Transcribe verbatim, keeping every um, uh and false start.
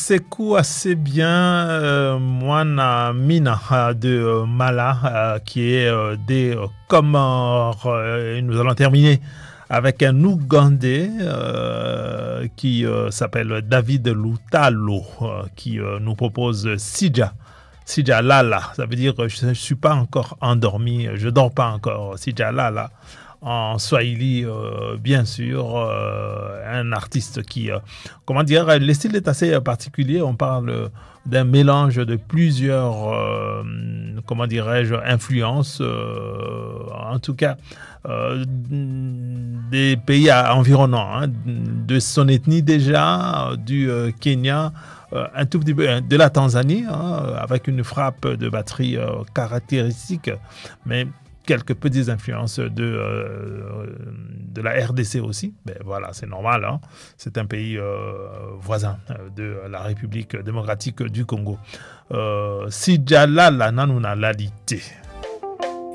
Sekou assez bien euh, Moana Mina euh, de euh, Mala euh, qui est euh, des euh, Comores. Euh, et nous allons terminer avec un Ougandais euh, qui euh, s'appelle David Lutalo euh, qui euh, nous propose Sija. Sija Lala, ça veut dire je ne suis pas encore endormi, je dors pas encore. Sija Lala. En Swahili, euh, bien sûr, euh, un artiste qui, euh, comment dire, le style est assez particulier. On parle d'un mélange de plusieurs, euh, comment dirais-je, influences. Euh, en tout cas, euh, des pays environnants, hein, de son ethnie déjà, du euh, Kenya. Euh, un tout petit peu de la Tanzanie, hein, avec une frappe de batterie euh, caractéristique, mais quelques petites influences de, euh, de la R D C aussi. Ben voilà, c'est normal. Hein. C'est un pays euh, voisin de la République démocratique du Congo. Euh, Sija Lala Nanuna Lalite.